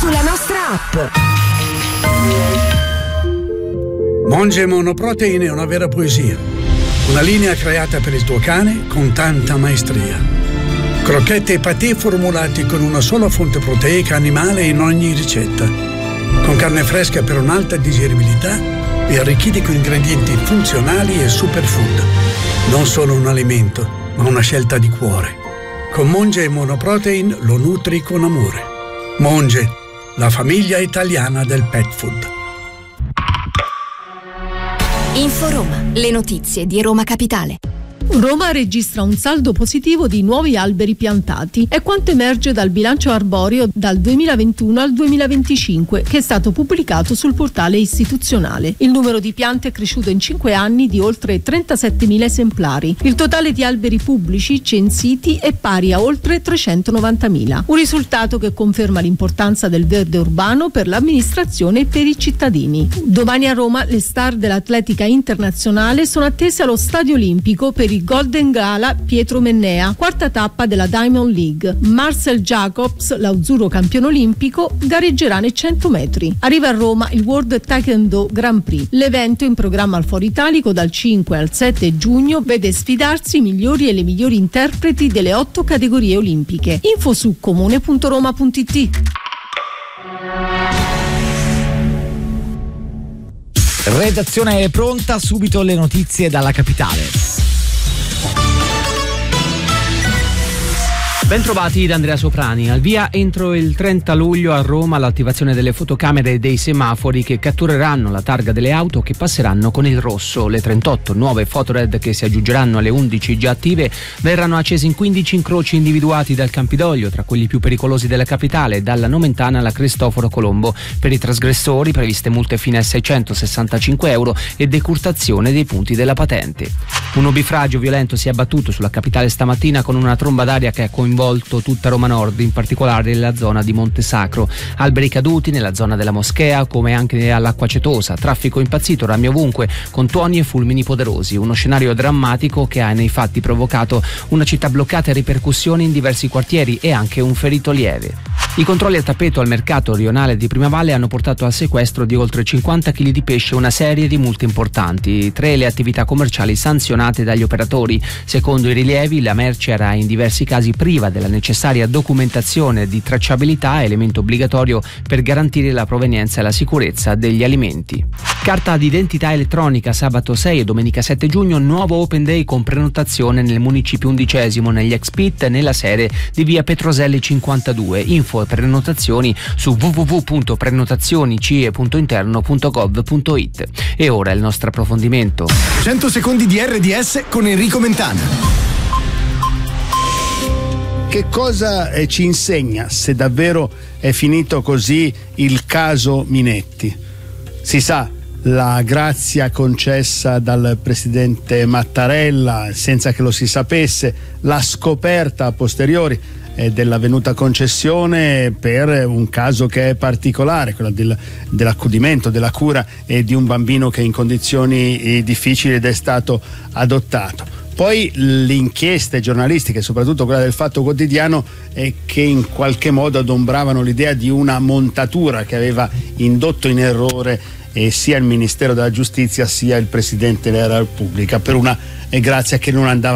sulla nostra app. Monge Monoprotein è una vera poesia. Una linea creata per il tuo cane con tanta maestria. Crocchette e patè formulati con una sola fonte proteica animale in ogni ricetta. Con carne fresca per un'alta digeribilità e arricchiti con ingredienti funzionali e superfood. Non solo un alimento, ma una scelta di cuore. Con Monge Monoprotein lo nutri con amore. Monge, la famiglia italiana del pet food. Inforoma, le notizie di Roma Capitale. Roma registra un saldo positivo di nuovi alberi piantati. È quanto emerge dal bilancio arboreo dal 2021 al 2025 che è stato pubblicato sul portale istituzionale. Il numero di piante è cresciuto in 5 anni di oltre 37.000 esemplari. Il totale di alberi pubblici censiti è pari a oltre 390.000. Un risultato che conferma l'importanza del verde urbano per l'amministrazione e per i cittadini. Domani a Roma le star dell'atletica internazionale sono attese allo Stadio Olimpico per il Golden Gala Pietro Mennea, quarta tappa della Diamond League. Marcel Jacobs, l'azzurro campione olimpico, gareggerà nei 100 metri. Arriva a Roma il World Taekwondo Grand Prix. L'evento, in programma al Foro Italico dal 5 al 7 giugno, vede sfidarsi i migliori e le migliori interpreti delle 8 categorie olimpiche. Info su comune.roma.it. Redazione è pronta, subito le notizie dalla capitale. Bentrovati da Andrea Soprani. Al via entro il 30 luglio a Roma l'attivazione delle fotocamere dei semafori che cattureranno la targa delle auto che passeranno con il rosso. Le 38 nuove fotored che si aggiungeranno alle 11 già attive verranno accese in 15 incroci individuati dal Campidoglio, tra quelli più pericolosi della capitale, dalla Nomentana alla Cristoforo Colombo. Per i trasgressori previste multe fino a 665 euro e decurtazione dei punti della patente. Un nubifragio violento si è abbattuto sulla capitale stamattina con una tromba d'aria che ha coinvolto tutta Roma Nord, in particolare nella zona di Monte Sacro. Alberi caduti nella zona della moschea, come anche all'Acqua Cetosa. Traffico impazzito, rami ovunque, con tuoni e fulmini poderosi. Uno scenario drammatico che ha nei fatti provocato una città bloccata e ripercussioni in diversi quartieri e anche un ferito lieve. I controlli a tappeto al mercato rionale di Primavalle hanno portato al sequestro di oltre 50 kg di pesce e una serie di multe importanti. 3 le attività commerciali sanzionate dagli operatori. Secondo i rilievi, la merce era in diversi casi priva della necessaria documentazione di tracciabilità, elemento obbligatorio per garantire la provenienza e la sicurezza degli alimenti. Carta d'identità elettronica sabato 6 e domenica 7 giugno, nuovo Open Day con prenotazione nel Municipio 11, negli ex-pit nella sede di via Petroselli 52. Info e prenotazioni su www.prenotazionicie.interno.gov.it. E ora il nostro approfondimento. 100 secondi di RDS con Enrico Mentana. Che cosa ci insegna, se davvero è finito così, il caso Minetti? Si sa, la grazia concessa dal presidente Mattarella senza che lo si sapesse, la scoperta a posteriori dell'avvenuta concessione per un caso che è particolare, quello dell'accudimento, della cura di un bambino che è in condizioni difficili ed è stato adottato. Poi le inchieste giornalistiche, soprattutto quella del Fatto Quotidiano, che in qualche modo adombravano l'idea di una montatura che aveva indotto in errore sia il Ministero della Giustizia sia il Presidente della Repubblica per una grazia che non andava